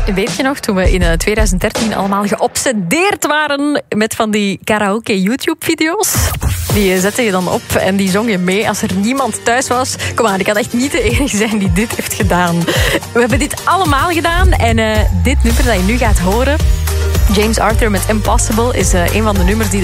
Weet je nog, toen we in 2013 allemaal geobsedeerd waren met van die karaoke YouTube-video's? Die zette je dan op en die zong je mee als er niemand thuis was. Kom aan, ik kan echt niet de enige zijn die dit heeft gedaan. We hebben dit allemaal gedaan en dit nummer dat je nu gaat horen, James Arthur met Impossible, is een van de nummers die